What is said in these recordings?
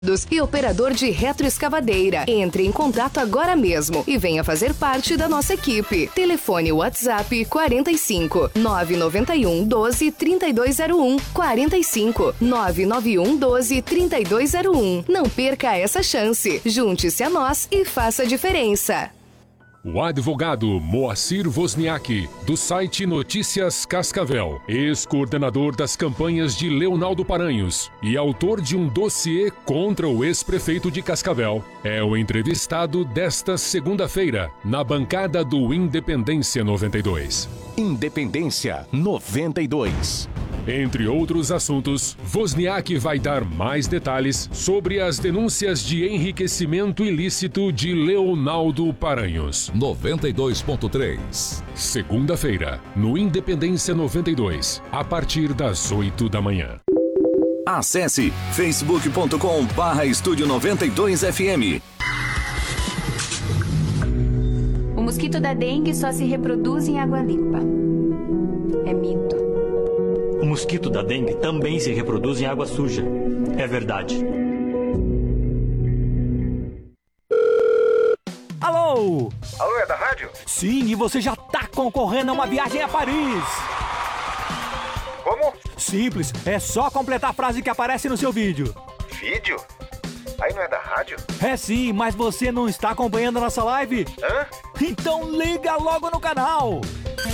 E operador de retroescavadeira. Entre em contato agora mesmo e venha fazer parte da nossa equipe. Telefone WhatsApp 45 991 12 3201 45 991 12 3201. Não perca essa chance. Junte-se a nós e faça a diferença. O advogado Moacir Wozniak, do site Notícias Cascavel, ex-coordenador das campanhas de Leonaldo Paranhos e autor de um dossiê contra o ex-prefeito de Cascavel, é o entrevistado desta segunda-feira, na bancada do Independência 92. Independência 92. Entre outros assuntos, Wozniak vai dar mais detalhes sobre as denúncias de enriquecimento ilícito de Leonaldo Paranhos. 92.3. Segunda-feira, no Independência 92, a partir das 8 da manhã. Acesse facebook.com/Estúdio 92FM. O mosquito da dengue só se reproduz em água limpa. É mito. O mosquito da dengue também se reproduz em água suja. É verdade. Alô? Alô, é da rádio? Sim, e você já tá concorrendo a uma viagem a Paris. Como? Simples, é só completar a frase que aparece no seu vídeo. Vídeo? Aí não é da rádio? É sim, mas você não está acompanhando a nossa live? Hã? Então liga logo no canal.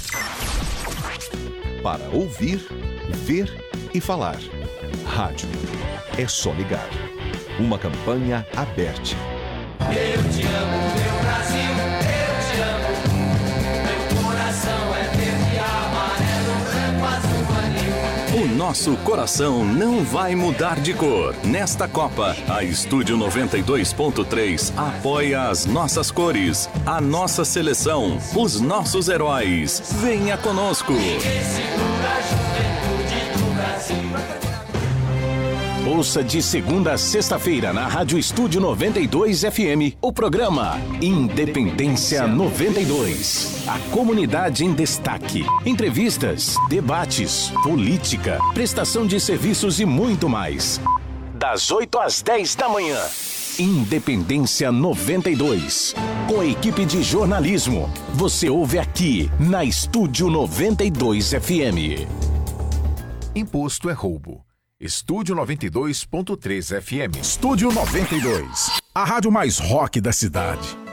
Para ouvir, ver e falar. Rádio. É só ligar. Uma campanha aberta. Eu te amo, meu Brasil, eu te amo. Meu coração é verde, amarelo, branco, azul, anil. O nosso coração não vai mudar de cor. Nesta Copa, a Estúdio 92.3 apoia as nossas cores, a nossa seleção, os nossos heróis. Venha conosco. Ouça de segunda a sexta-feira na Rádio Estúdio 92 FM o programa Independência 92. A comunidade em destaque. Entrevistas, debates, política, prestação de serviços e muito mais. Das 8 às 10 da manhã. Independência 92. Com a equipe de jornalismo. Você ouve aqui na Estúdio 92 FM. Imposto é roubo. Estúdio 92.3 FM. Estúdio 92. A rádio mais rock da cidade.